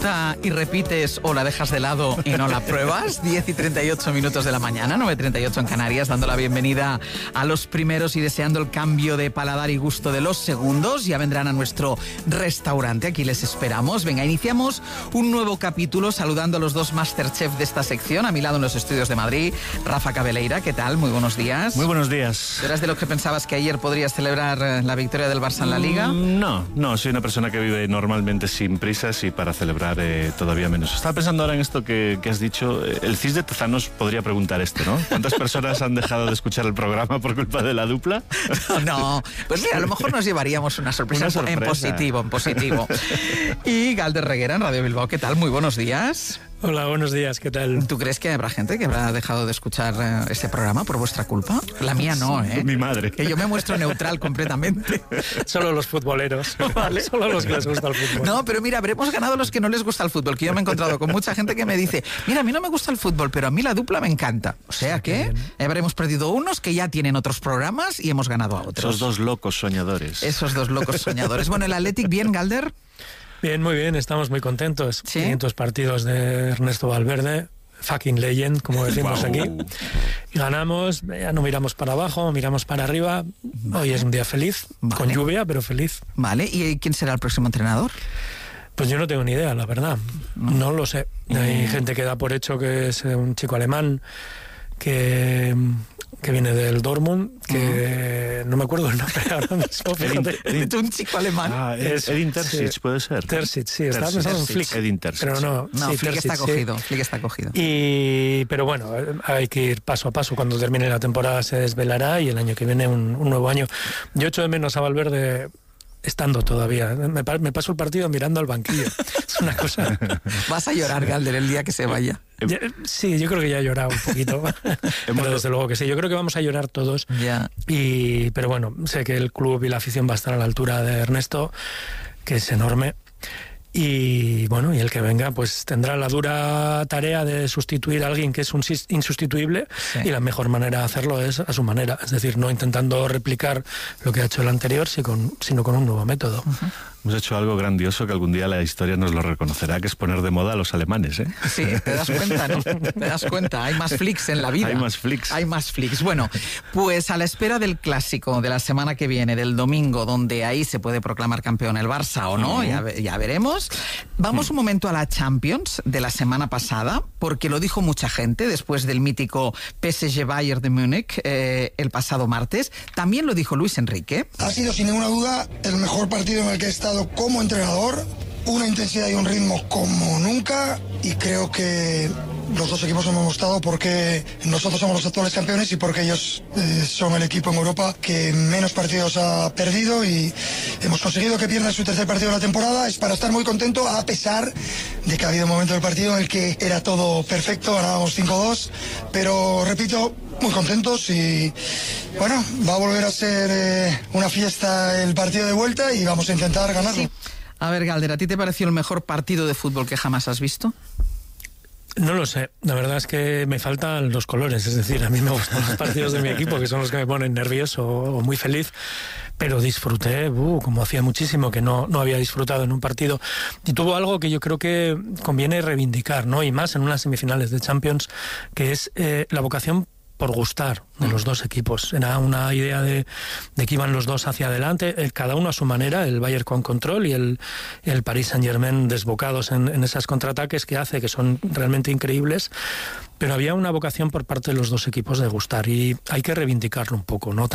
gusta y repites o la dejas de lado y no la pruebas? 10 y 38 minutos de la mañana, 9:38 en Canarias, dando la bienvenida a los primeros y deseando el cambio de paladar y gusto de los segundos. Ya vendrán a nuestro restaurante, aquí les esperamos. Venga, iniciamos un nuevo capítulo saludando a los dos Masterchef de esta sección. A mi lado en los estudios de Madrid, Rafa Cabeleira, ¿qué tal? Muy buenos días. Muy buenos días. ¿Eras de los que pensabas que ayer podrías celebrar la victoria del Barça en la Liga? No, soy una persona que vive normalmente sin prisas y para celebrar todavía menos. Estaba pensando ahora en esto que has dicho. El CIS de Tezanos podría preguntar esto, ¿no? ¿Cuántas personas han dejado de escuchar el programa por culpa de la dupla? No, pues mira, a lo mejor nos llevaríamos una sorpresa. En positivo. Y Galder Reguera en Radio Bilbao, ¿qué tal? Muy buenos días. Hola, buenos días, ¿qué tal? ¿Tú crees que habrá gente que habrá dejado de escuchar este programa por vuestra culpa? La mía no, ¿eh? Mi madre. Que yo me muestro neutral completamente. Solo los futboleros, ¿vale? Solo los que les gusta el fútbol. No, pero mira, habremos ganado los que no les gusta el fútbol, que yo me he encontrado con mucha gente que me dice, mira, a mí no me gusta el fútbol, pero a mí la dupla me encanta. O sea que habremos perdido unos que ya tienen otros programas y hemos ganado a otros. Esos dos locos soñadores. Bueno, ¿el Athletic bien, Galder? Bien, muy bien, estamos muy contentos. ¿Sí? 500 partidos de Ernesto Valverde, fucking legend, como decimos aquí. Y ganamos, ya no miramos para abajo, miramos para arriba. Hoy es un día feliz, con lluvia, pero feliz. Vale, ¿y quién será el próximo entrenador? Pues yo no tengo ni idea, la verdad. No lo sé. Hay gente que da por hecho que es un chico alemán que viene del Dortmund, que no me acuerdo el nombre ahora mismo. Un chico alemán. Edin Terzic, puede ser. Terzic, sí, estaba pensando en Flick. Edin Terzic. Pero no, sí, Flick está cogido, Flick está cogido. Pero bueno, hay que ir paso a paso. Cuando termine la temporada se desvelará y el año que viene un nuevo año. Yo echo de menos a Valverde estando todavía. Me paso el partido mirando al banquillo. Es una cosa. Vas a llorar, Galder, el día que se vaya. Sí, yo creo que ya he llorado un poquito. Pero desde luego que sí. Yo creo que vamos a llorar todos. Ya. Pero bueno, sé que el club y la afición va a estar a la altura de Ernesto, que es enorme. Y bueno, y el que venga pues tendrá la dura tarea de sustituir a alguien que es un insustituible, y la mejor manera de hacerlo es a su manera, es decir, no intentando replicar lo que ha hecho el anterior, sino con un nuevo método. Hemos hecho algo grandioso que algún día la historia nos lo reconocerá, que es poner de moda a los alemanes, ¿eh? Sí, te das cuenta, ¿no? Te das cuenta, hay más flicks en la vida. Hay más flicks. Bueno, pues a la espera del clásico de la semana que viene, del domingo, donde ahí se puede proclamar campeón el Barça o no, ya veremos. Vamos un momento a la Champions de la semana pasada, porque lo dijo mucha gente después del mítico PSG Bayern de Múnich el pasado martes. También lo dijo Luis Enrique. Ha sido sin ninguna duda el mejor partido en el que he estado como entrenador, una intensidad y un ritmo como nunca, y creo que los dos equipos hemos mostrado porque nosotros somos los actuales campeones y porque ellos son el equipo en Europa que menos partidos ha perdido, y hemos conseguido que pierdan su tercer partido de la temporada. Es para estar muy contento, a pesar de que ha habido un momento del partido en el que era todo perfecto, ganábamos 5-2, pero repito, muy contentos, y bueno, va a volver a ser una fiesta el partido de vuelta y vamos a intentar ganarlo. Sí. A ver, Galder, ¿a ti te pareció el mejor partido de fútbol que jamás has visto? No lo sé, la verdad es que me faltan los colores, es decir, a mí me gustan los partidos de mi equipo, que son los que me ponen nervioso o muy feliz, pero disfruté, como hacía muchísimo que no había disfrutado en un partido, y tuvo algo que yo creo que conviene reivindicar, ¿no? Y más en unas semifinales de Champions, que es la vocación por gustar de los dos equipos. Era una idea de que iban los dos hacia adelante, cada uno a su manera, el Bayern con control y el Paris Saint-Germain desbocados en esas contraataques que hace, que son realmente increíbles, pero había una vocación por parte de los dos equipos de gustar, y hay que reivindicarlo un poco, ¿no?